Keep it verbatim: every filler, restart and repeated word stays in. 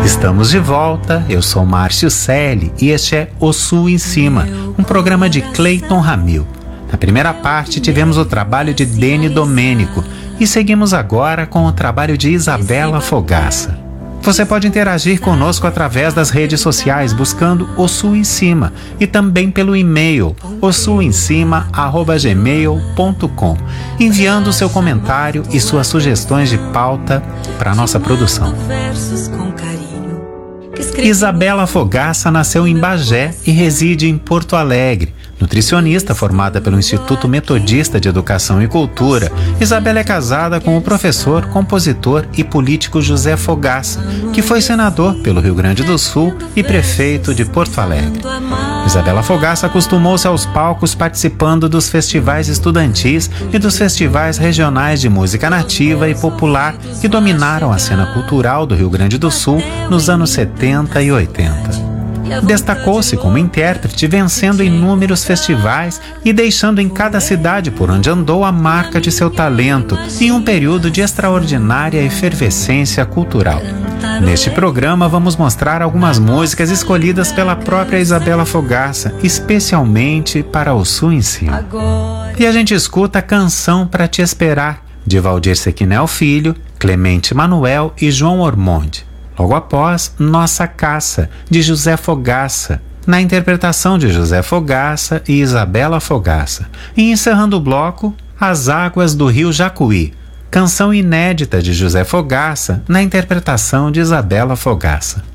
Estamos de volta, eu sou Márcio Selle e este é O Sul em Cima, um programa de Cleiton Ramil. Na primeira parte tivemos o trabalho de Deni Domênico e seguimos agora com o trabalho de Isabela Fogaça. Você pode interagir conosco através das redes sociais buscando O Sul em Cima e também pelo e-mail o sul em cima arroba gmail ponto com, enviando seu comentário e suas sugestões de pauta para a nossa produção. Isabela Fogaça nasceu em Bagé e reside em Porto Alegre. Nutricionista formada pelo Instituto Metodista de Educação e Cultura, Isabela é casada com o professor, compositor e político José Fogaça, que foi senador pelo Rio Grande do Sul e prefeito de Porto Alegre. Isabela Fogaça acostumou-se aos palcos participando dos festivais estudantis e dos festivais regionais de música nativa e popular que dominaram a cena cultural do Rio Grande do Sul nos anos setenta e oitenta. Destacou-se como intérprete, vencendo inúmeros festivais e deixando em cada cidade por onde andou a marca de seu talento em um período de extraordinária efervescência cultural. Neste programa vamos mostrar algumas músicas escolhidas pela própria Isabela Fogaça, especialmente para O Sul em Cima. E a gente escuta Canção Pra Te Esperar, de Valdir Sequinel Filho, Clemente Manuel e João Ormonde. Logo após, Nossa Caça, de José Fogaça, na interpretação de José Fogaça e Isabela Fogaça. E encerrando o bloco, As Águas do Rio Jacuí, canção inédita de José Fogaça, na interpretação de Isabela Fogaça.